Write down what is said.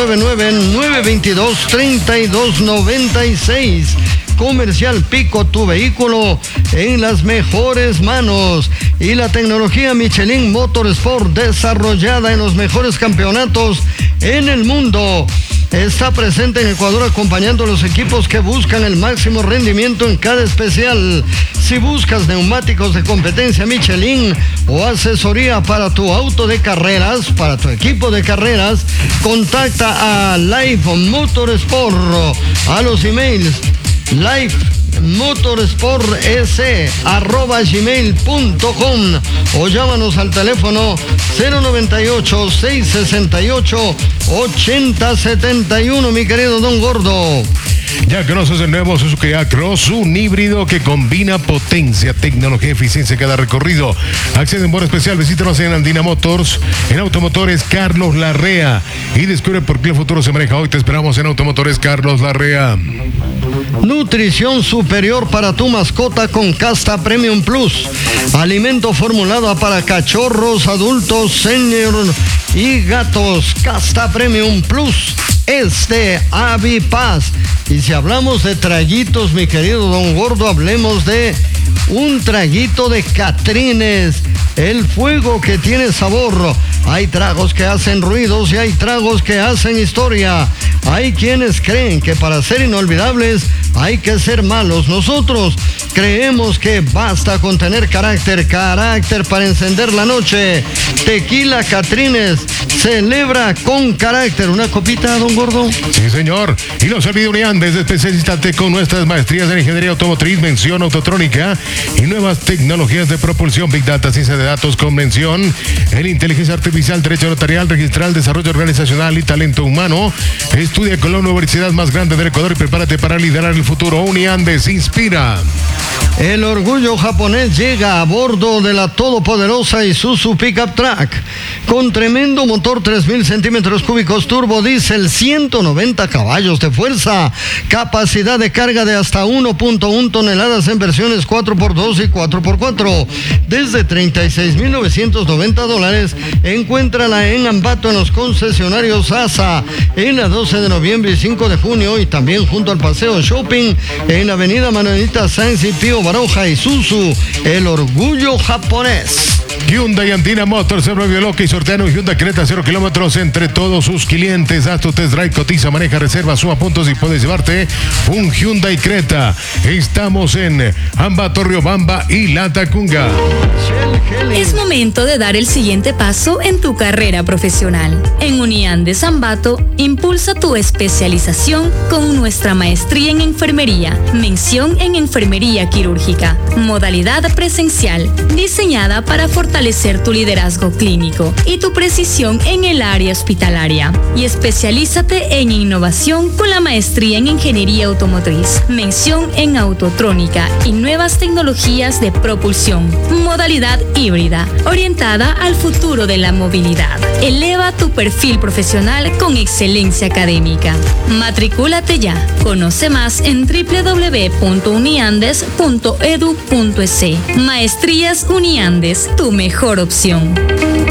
899-922-3296. Comercial Pico, tu vehículo en las mejores manos. Y la tecnología Michelin Motorsport, desarrollada en los mejores campeonatos en el mundo, está presente en Ecuador acompañando a los equipos que buscan el máximo rendimiento en cada especial. Si buscas neumáticos de competencia Michelin o asesoría para tu auto de carreras, para tu equipo de carreras, contacta a Live Motorsport a los emails livemotorsports@gmail.com o llámanos al teléfono 098-668-8071, mi querido Don Gordo. Ya conoces el nuevo Suzuki Acros, un híbrido que combina potencia, tecnología y eficiencia en cada recorrido. Accede en bono especial, visítanos en Andina Motors, en Automotores Carlos Larrea, y descubre por qué el futuro se maneja hoy. Te esperamos en Automotores Carlos Larrea. Nutrición superior para tu mascota con Casta Premium Plus. Alimento formulado para cachorros, adultos, senior y gatos. Casta Premium Plus es de Avipaz. Y si hablamos de traguitos, mi querido Don Gordo, hablemos de un traguito de Catrines. El fuego que tiene sabor. Hay tragos que hacen ruidos y hay tragos que hacen historia. Hay quienes creen que para ser inolvidables hay que ser malos. Nosotros creemos que basta con tener carácter para encender la noche. Tequila Catrines, celebra con carácter. ¿Una copita, Don Gordo? Sí, señor. Y no se olvide Uniandes, especialízate con nuestras maestrías en ingeniería automotriz, mención autotrónica y nuevas tecnologías de propulsión, Big Data, ciencia de datos con mención en inteligencia artificial, derecho notarial, registral, desarrollo organizacional y talento humano. Estudia con la universidad más grande del Ecuador y prepárate para liderar el futuro. Uniandes inspira. El orgullo japonés llega a bordo de la todopoderosa Isuzu Pickup Truck con tremendo motor 3.000 centímetros cúbicos turbo diésel, 190 caballos de fuerza, capacidad de carga de hasta 1.1 toneladas en versiones 4x2 y 4x4 desde $36,990. Encuéntrala en Ambato en los concesionarios ASA en la 12 de noviembre y 5 de junio y también junto al Paseo Shopping en la avenida Manuelita Sáenz y Pío Baroja. Isuzu, el orgullo japonés. Hyundai Andina Motors se volvió loca y sortean un Hyundai Creta 0 kilómetros entre todos sus clientes. Haz tu test drive, cotiza, maneja, reserva, suma puntos y puedes llevarte un Hyundai Creta. Estamos en Ambato, Riobamba y Latacunga. Es momento de dar el siguiente paso en tu carrera profesional. En Uniandes Ambato, impulsa tu especialización con nuestra maestría en enfermería, mención en enfermería quirúrgica, modalidad presencial, diseñada para fortalecer tu liderazgo clínico y tu precisión en el área hospitalaria. Y especialízate en innovación con la maestría en ingeniería automotriz, mención en autotrónica y nuevas tecnologías de propulsión, modalidad híbrida, orientada al futuro de la movilidad. Eleva tu perfil profesional con excelencia académica. Matricúlate ya. Conoce más en www.uniandes.edu.es. Maestrías Uniandes, tu mejor opción.